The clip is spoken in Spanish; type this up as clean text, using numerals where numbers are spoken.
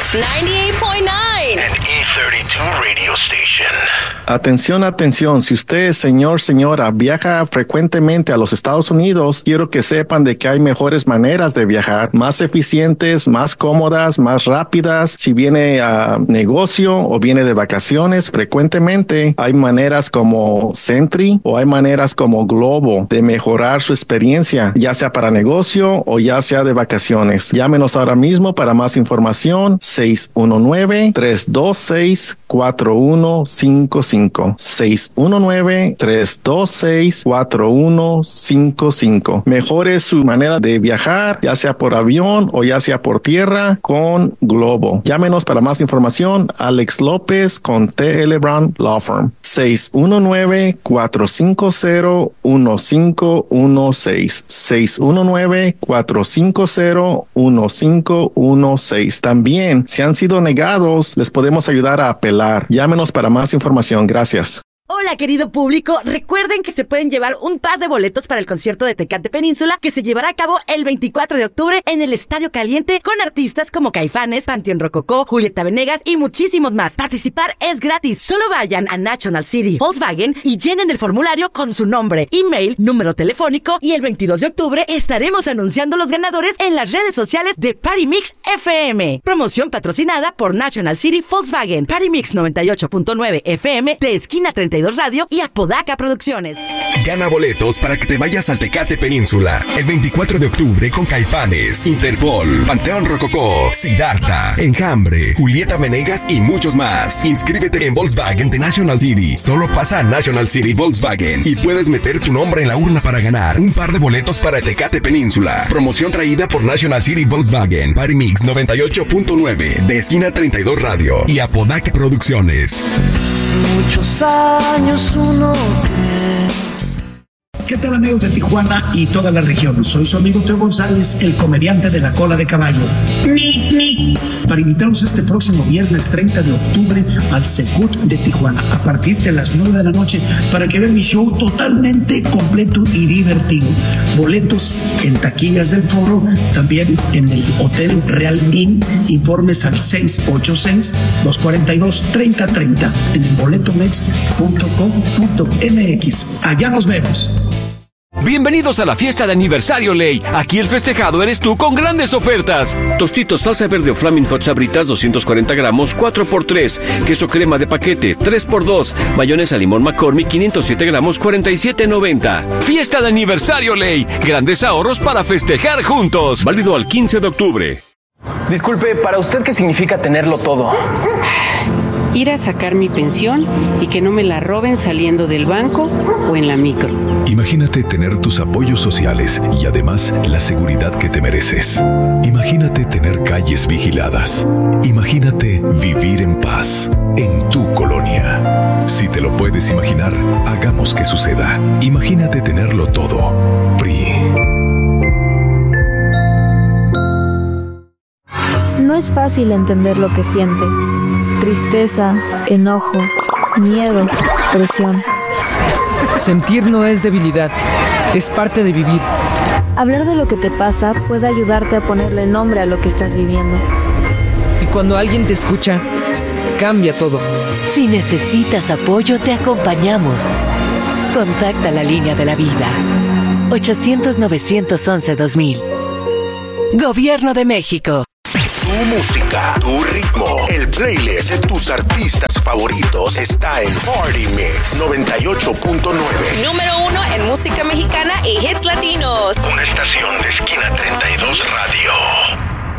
Mix 98.9 and E32 radio station. Atención, atención. Si usted, señora, viaja frecuentemente a los Estados Unidos, quiero que sepan de que hay mejores maneras de viajar, más eficientes, más cómodas, más rápidas. Si viene a negocio o viene de vacaciones frecuentemente, hay maneras como Sentry o hay maneras como Globo de mejorar su experiencia, ya sea para negocio o ya sea de vacaciones. Llámenos ahora mismo para más información. 619-326-4155. 619-326-4155. Mejore su manera de viajar, ya sea por avión o ya sea por tierra, con Globo. Llámenos para más información. Alex López con T.L. Brown Law Firm. 619-450-1516. 619-450-1516. También, si han sido negados, les podemos ayudar a apelar. Llámenos para más información. Gracias. Hola, querido público. Recuerden que se pueden llevar un par de boletos para el concierto de Tecate Península que se llevará a cabo el 24 de octubre en el Estadio Caliente con artistas como Caifanes, Panteón Rococó, Julieta Venegas y muchísimos más. Participar es gratis. Solo vayan a National City Volkswagen y llenen el formulario con su nombre, email, número telefónico y el 22 de octubre estaremos anunciando los ganadores en las redes sociales de Party Mix FM. Promoción patrocinada por National City Volkswagen, Party Mix 98.9 FM de Esquina 32 Radio y Apodaca Producciones. Gana boletos para que te vayas al Tecate Península el 24 de octubre con Caifanes, Interpol, Panteón Rococó, Siddhartha, Enjambre, Julieta Venegas y muchos más. Inscríbete en Volkswagen de National City. Solo pasa a National City Volkswagen y puedes meter tu nombre en la urna para ganar un par de boletos para Tecate Península. Promoción traída por National City Volkswagen, Party Mix 98.9 de Esquina 32 Radio y Apodaca Producciones. Muchos años uno cree. ¿Qué tal, amigos de Tijuana y toda la región? Soy su amigo Teo González, el comediante de la cola de caballo. Para invitarlos este próximo viernes 30 de octubre al Secut de Tijuana, a partir de las 9 de la noche, para que vean mi show totalmente completo y divertido. Boletos en taquillas del foro, también en el Hotel Real Inn. Informes al 686-242-3030 en el boletomex.com.mx. Allá nos vemos. Bienvenidos a la fiesta de aniversario Ley. Aquí el festejado eres tú con grandes ofertas. Tostitos salsa verde o Flaming Hot Sabritas 240 gramos 4x3. Queso crema de paquete 3x2. Mayonesa limón McCormick 507 gramos 47.90. Fiesta de aniversario Ley. Grandes ahorros para festejar juntos. Válido al 15 de octubre. Disculpe, ¿para usted qué significa tenerlo todo? Ir a sacar mi pensión y que no me la roben saliendo del banco o en la micro. Imagínate tener tus apoyos sociales y además la seguridad que te mereces. Imagínate tener calles vigiladas. Imagínate vivir en paz en tu colonia. Si te lo puedes imaginar, hagamos que suceda. Imagínate tenerlo todo. PRI. No es fácil entender lo que sientes. Tristeza, enojo, miedo, presión. Sentir no es debilidad, es parte de vivir. Hablar de lo que te pasa puede ayudarte a ponerle nombre a lo que estás viviendo. Y cuando alguien te escucha, cambia todo. Si necesitas apoyo, te acompañamos. Contacta la línea de la vida. 800-911-2000. Gobierno de México. Tu música, tu ritmo, el playlist de tus artistas favoritos está en Party Mix 98.9. Número 1 en música mexicana y hits latinos. Una estación de Esquina 32 Radio.